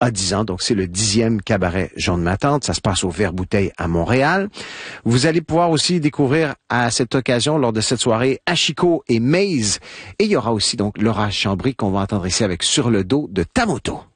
a 10 ans. Donc, c'est le 10e cabaret Jean de ma tante. Ça se passe au Vert-Bouteille à Montréal. Vous allez pouvoir aussi découvrir à cette occasion, lors de cette soirée, Ashiko et Maze. Et il y aura aussi donc Laura Chambry qu'on va entendre ici avec Sur le dos de ta moto.